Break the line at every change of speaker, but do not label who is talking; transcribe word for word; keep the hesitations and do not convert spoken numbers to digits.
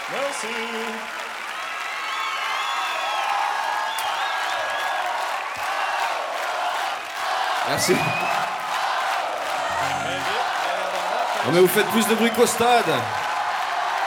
Merci.
Merci. Non mais vous faites plus de bruit qu'au stade.